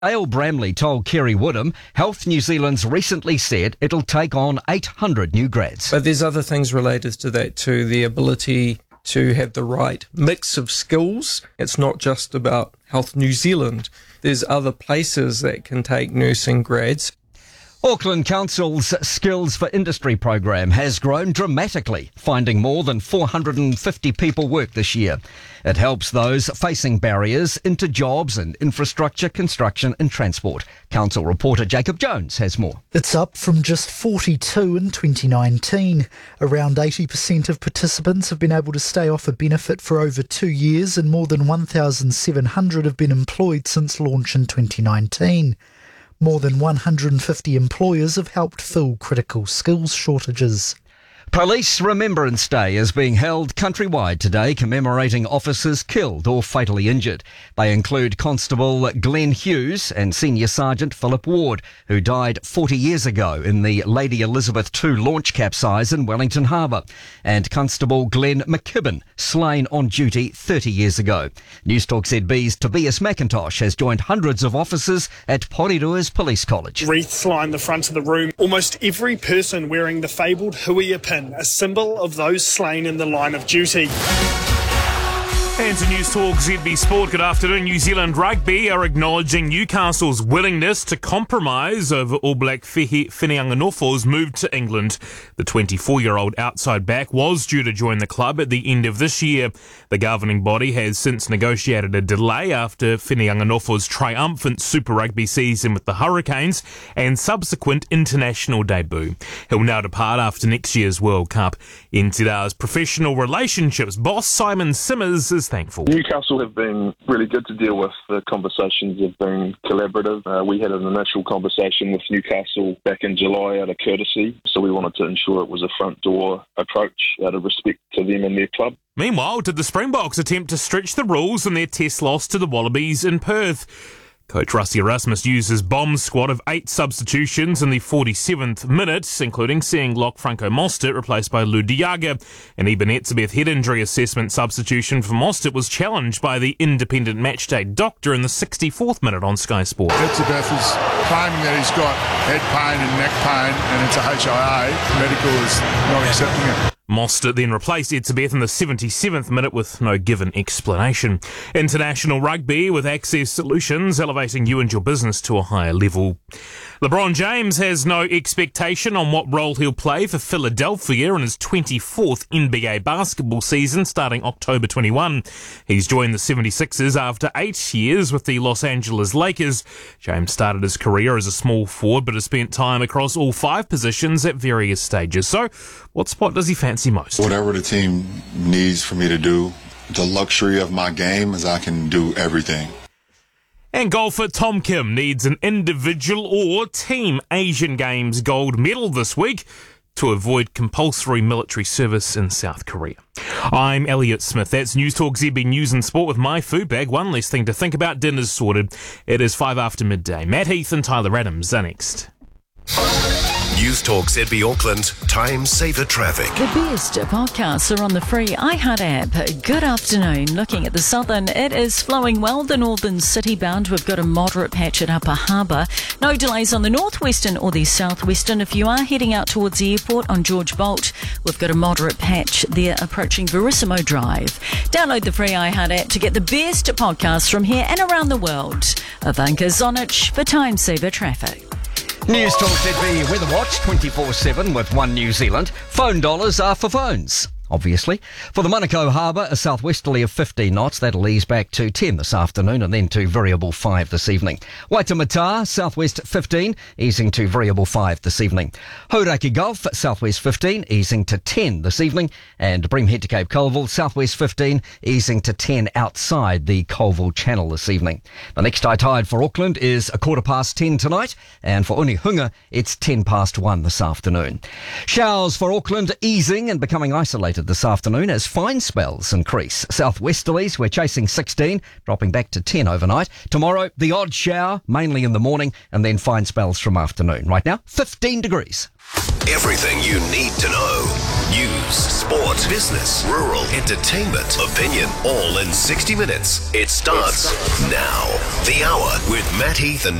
Dale Bramley told Kerry Woodham Health New Zealand's recently said it'll take on 800 new grads. But there's other things related to that too, the ability to have the right mix of skills. It's not just about Health New Zealand. There's other places that can take nursing grads. Auckland Council's Skills for Industry program has grown dramatically, finding more than 450 people work this year. It helps those facing barriers into jobs in infrastructure, construction and transport. Council reporter Jacob Jones has more. It's up from just 42 in 2019. Around 80% of participants have been able to stay off a benefit for over 2 years, and more than 1,700 have been employed since launch in 2019. More than 150 employers have helped fill critical skills shortages. Police Remembrance Day is being held countrywide today, commemorating officers killed or fatally injured. They include Constable Glenn Hughes and Senior Sergeant Philip Ward, who died 40 years ago in the Lady Elizabeth II launch capsize in Wellington Harbour, and Constable Glenn McKibben, slain on duty 30 years ago. Newstalk ZB's Tobias McIntosh has joined hundreds of officers at Porirua's Police College. Wreaths line the front of the room. Almost every person wearing the fabled Huia pin, a symbol of those slain in the line of duty. And to Newstalk ZB Sport, good afternoon. New Zealand Rugby are acknowledging Newcastle's willingness to compromise over All Black Whiti Whinianganofo's move to England. The 24-year-old outside back was due to join the club at the end of this year. The governing body has since negotiated a delay after Whinianganofo's triumphant Super Rugby season with the Hurricanes and subsequent international debut. He'll now depart after next year's World Cup. In Te Rao's professional relationships boss Simon Simmers is thankful. Newcastle have been really good to deal with. The conversations have been collaborative. We had an initial conversation with Newcastle back in July out of courtesy, so we wanted to ensure it was a front door approach out of respect to them and their club. Meanwhile, did the Springboks attempt to stretch the rules in their test loss to the Wallabies in Perth? Coach Rusty Erasmus used his bomb squad of 8 substitutions in the 47th minute, including seeing Locke Franco Mostert replaced by Lou Diaga. An Eben Etzebeth head injury assessment substitution for Mostert was challenged by the independent matchday doctor in the 64th minute on Sky Sport. Etzebeth is claiming that he's got head pain and neck pain and it's a HIA. Medical is not accepting it. Mostert then replaced Etzebeth in the 77th minute with no given explanation. International Rugby with Access Solutions, elevating you and your business to a higher level. LeBron James has no expectation on what role he'll play for Philadelphia in his 24th NBA basketball season starting October 21. He's joined the 76ers after 8 years with the Los Angeles Lakers. James started his career as a small forward but has spent time across all 5 positions at various stages. So, what spot does he fancy most? Whatever the team needs for me to do, the luxury of my game is I can do everything. And golfer Tom Kim needs an individual or team Asian Games gold medal this week to avoid compulsory military service in South Korea. I'm Elliot Smith. That's Newstalk ZB News and Sport with my food bag. One less thing to think about. Dinner's sorted. It is 5 after midday. Matt Heath and Tyler Adams are next. Newstalk ZB Auckland, Time Saver Traffic. The best podcasts are on the free iHeart app. Good afternoon. Looking at the southern, it is flowing well. The northern city bound, we've got a moderate patch at Upper Harbour. No delays on the northwestern or the southwestern. If you are heading out towards the airport on George Bolt, we've got a moderate patch there approaching Verissimo Drive. Download the free iHeart app to get the best podcasts from here and around the world. Ivanka Zonich for Time Saver Traffic. Newstalk ZB Weather Watch 24/7 with One New Zealand. Phone dollars are for phones, obviously. For the Manukau Harbour, a southwesterly of 15 knots. That'll ease back to 10 this afternoon and then to variable 5 this evening. Waitemata, southwest 15, easing to variable 5 this evening. Hauraki Gulf, southwest 15, easing to 10 this evening. And Bream Head to Cape Colville, southwest 15, easing to 10 outside the Colville Channel this evening. The next high tide for Auckland is 10:15 tonight, and for Unihunga, it's 1:10 this afternoon. Showers for Auckland easing and becoming isolated this afternoon as fine spells increase. Southwesterlies, we're chasing 16, dropping back to 10 overnight. Tomorrow, the odd shower, mainly in the morning, and then fine spells from afternoon. Right now, 15 degrees. Everything you need to know. News, sport, business, rural, entertainment, opinion, all in 60 minutes. It starts now. The Hour with Matt Heath and